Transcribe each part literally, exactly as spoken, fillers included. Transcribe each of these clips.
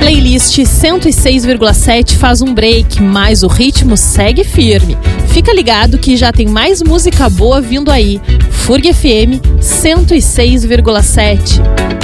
Playlist cento e seis vírgula sete faz um break, mas o ritmo segue firme. Fica ligado que já tem mais música boa vindo aí. F U R G F M cento e seis vírgula sete.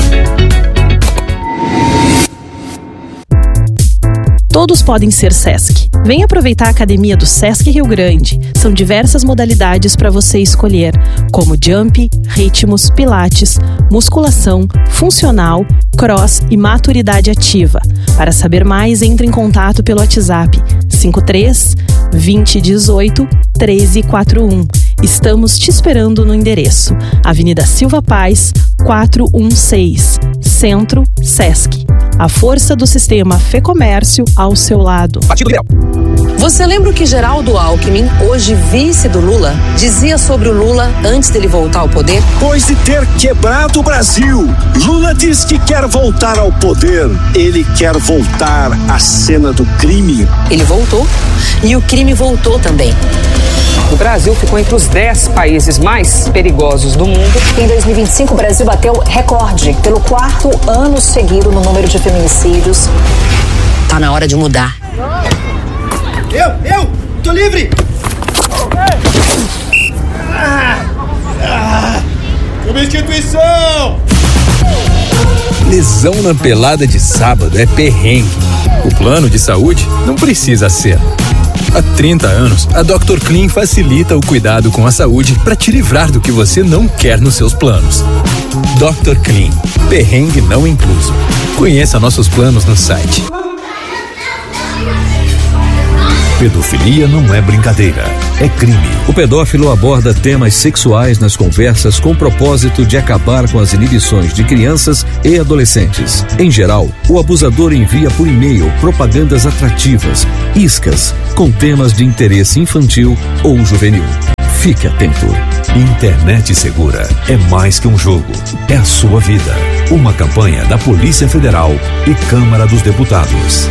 Todos podem ser Sesc. Vem aproveitar a academia do Sesc Rio Grande. São diversas modalidades para você escolher, como jump, ritmos, pilates, musculação, funcional, cross e maturidade ativa. Para saber mais, entre em contato pelo WhatsApp cinco três, vinte, dezoito, treze quarenta e um. Estamos te esperando no endereço Avenida Silva Paz, quatrocentos e dezesseis, Centro, Sesc. A força do sistema Fê Comércio ao seu lado. Você lembra o que Geraldo Alckmin, hoje vice do Lula, dizia sobre o Lula antes dele voltar ao poder? Depois de ter quebrado o Brasil, Lula diz que quer voltar ao poder. Ele quer voltar à cena do crime. Ele voltou e o crime voltou também. O Brasil ficou entre os dez países mais perigosos do mundo. Em dois mil e vinte e cinco, o Brasil bateu recorde pelo quarto ano seguido no número de feminicídios. Tá na hora de mudar. Eu, eu, tô livre! Ah, ah, substituição! Lesão na pelada de sábado é perrengue. O plano de saúde não precisa ser. Há trinta anos, a doutor Clean facilita o cuidado com a saúde para te livrar do que você não quer nos seus planos. doutor Clean, perrengue não incluso. Conheça nossos planos no site. Pedofilia não é brincadeira, é crime. O pedófilo aborda temas sexuais nas conversas com o propósito de acabar com as inibições de crianças e adolescentes. Em geral, o abusador envia por e-mail propagandas atrativas, iscas, com temas de interesse infantil ou juvenil. Fique atento. Internet Segura é mais que um jogo, é a sua vida. Uma campanha da Polícia Federal e Câmara dos Deputados.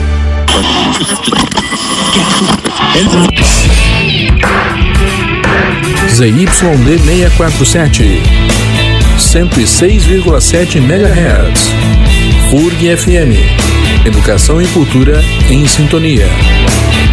Z Y D seiscentos e quarenta e sete, cento e seis vírgula sete megahertz. F U R G F M. Educação e cultura em sintonia.